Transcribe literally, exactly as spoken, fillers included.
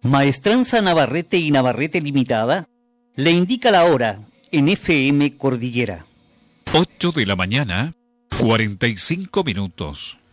Maestranza Navarrete y Navarrete Limitada le indica la hora en F M Cordillera. ocho de la mañana, cuarenta y cinco minutos.